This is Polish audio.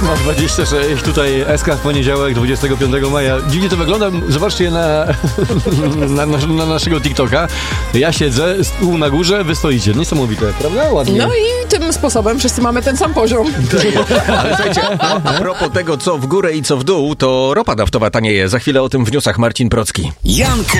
8:26, tutaj SK w poniedziałek, 25 maja. Dziwnie to wygląda, zobaczcie na naszego TikToka. Ja siedzę na górze, wy stoicie. Niesamowite, prawda? Ładnie. No i tym sposobem wszyscy mamy ten sam poziom. Ale słuchajcie, a propos tego, co w górę i co w dół, to ropa naftowa tanieje. Za chwilę o tym w newsach Marcin Procki. Janku